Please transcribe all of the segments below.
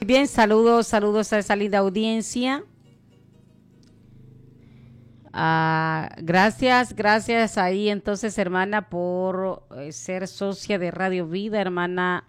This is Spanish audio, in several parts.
bien, saludos a esa linda audiencia. Gracias ahí entonces, hermana, por ser socia de Radio Vida, hermana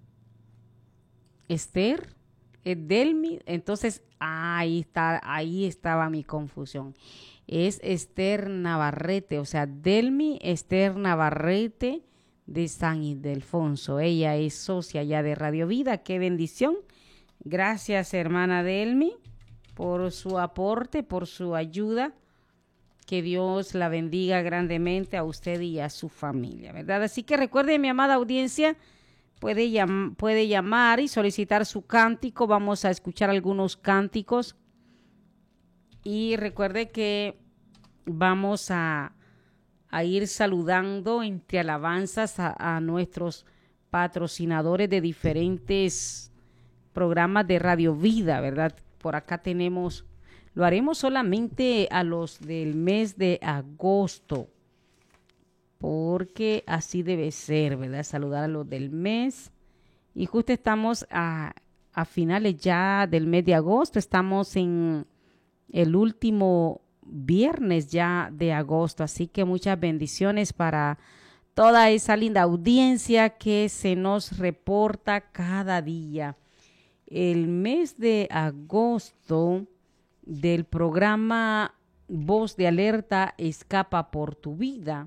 Esther, Delmi. Entonces, ahí estaba mi confusión. Es Esther Navarrete, o sea, Delmi Esther Navarrete de San Ildefonso. Ella es socia ya de Radio Vida. ¡Qué bendición! Gracias, hermana Delmi, por su aporte, por su ayuda. Que Dios la bendiga grandemente a usted y a su familia, ¿verdad? Así que recuerde, mi amada audiencia, puede llamar y solicitar su cántico. Vamos a escuchar algunos cánticos. Y recuerde que vamos a ir saludando entre alabanzas a nuestros patrocinadores de diferentes programas de Radio Vida, ¿verdad? Por acá tenemos... Lo haremos solamente a los del mes de agosto, porque así debe ser, ¿verdad? Saludar a los del mes. Y justo estamos a finales ya del mes de agosto, estamos en el último viernes ya de agosto, así que muchas bendiciones para toda esa linda audiencia que se nos reporta cada día. El mes de agosto del programa Voz de Alerta Escapa por tu Vida.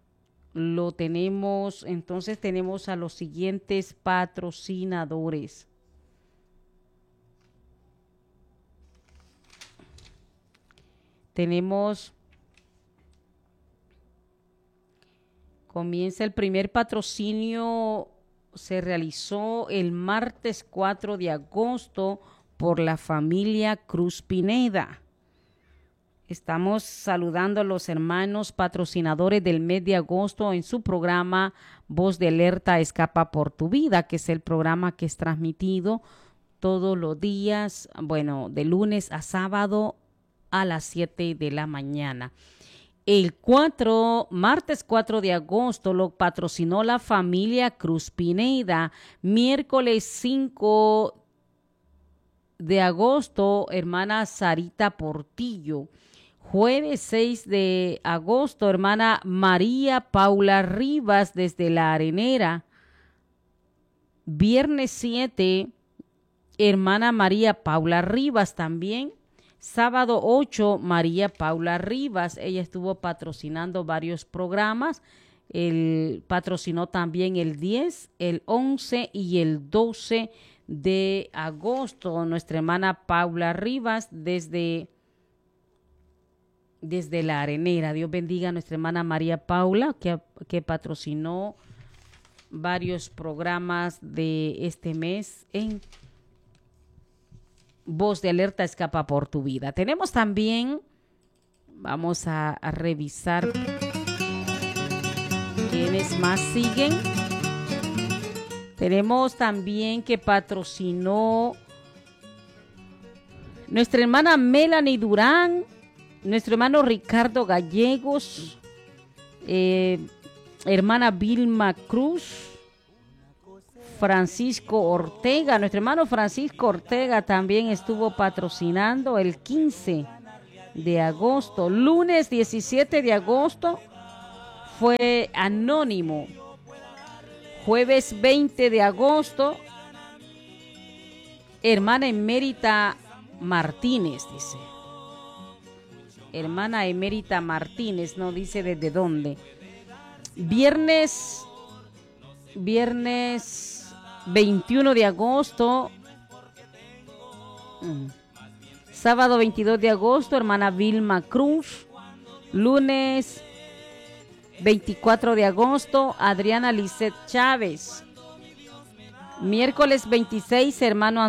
Entonces tenemos a los siguientes patrocinadores. Comienza el primer patrocinio, se realizó el martes 4 de agosto por la familia Cruz Pineda. Estamos saludando a los hermanos patrocinadores del mes de agosto en su programa Voz de Alerta Escapa por tu Vida, que es el programa que es transmitido todos los días, de lunes a sábado a las 7 de la mañana. Martes 4 de agosto lo patrocinó la familia Cruz Pineda. Miércoles 5 de agosto, hermana Sarita Portillo. Jueves 6 de agosto, hermana María Paula Rivas desde La Arenera. Viernes 7, hermana María Paula Rivas también. Sábado 8, María Paula Rivas. Ella estuvo patrocinando varios programas. Patrocinó también el 10, el 11 y el 12 de agosto. Nuestra hermana Paula Rivas desde La Arenera. Dios bendiga a nuestra hermana María Paula que patrocinó varios programas de este mes en Voz de Alerta Escapa por tu Vida. Tenemos también, vamos a revisar quiénes más siguen. Tenemos también que patrocinó nuestra hermana Melanie Durán, nuestro hermano Ricardo Gallegos, hermana Vilma Cruz, Francisco Ortega. Nuestro hermano Francisco Ortega también estuvo patrocinando el 15 de agosto. Lunes 17 de agosto fue anónimo. Jueves 20 de agosto, hermana Emérita Martínez, dice. Hermana Emérita Martínez, no dice desde dónde. Viernes 21 de agosto. Sábado 22 de agosto, hermana Vilma Cruz. Lunes 24 de agosto, Adriana Lisset Chávez. Miércoles 26, hermano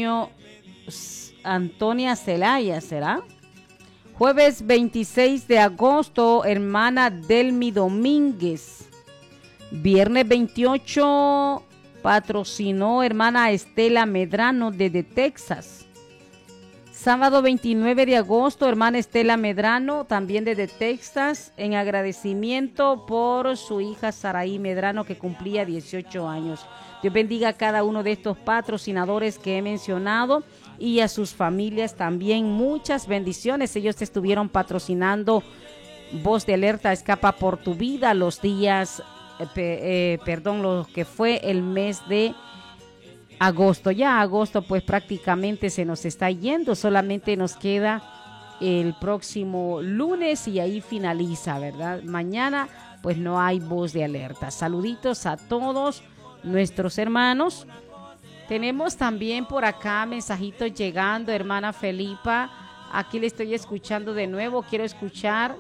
Antonia Celaya, ¿será? Jueves 26 de agosto, hermana Delmi Domínguez. Viernes 28, patrocinó hermana Estela Medrano desde Texas. Sábado 29 de agosto, hermana Estela Medrano, también desde Texas, en agradecimiento por su hija Saraí Medrano, que cumplía 18 años. Dios bendiga a cada uno de estos patrocinadores que he mencionado y a sus familias también. Muchas bendiciones. Ellos estuvieron patrocinando Voz de Alerta Escapa por tu Vida los días, lo que fue el mes de agosto. Ya agosto pues prácticamente se nos está yendo, solamente nos queda el próximo lunes y ahí finaliza, ¿verdad? Mañana pues no hay Voz de Alerta. Saluditos a todos nuestros hermanos. Tenemos también por acá mensajitos llegando, hermana Felipa. Aquí le estoy escuchando de nuevo, quiero escuchar.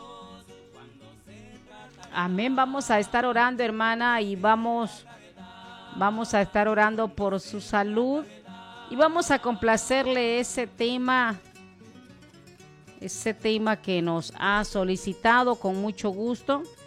Amén, vamos a estar orando, hermana, y vamos a estar orando por su salud y vamos a complacerle ese tema que nos ha solicitado con mucho gusto.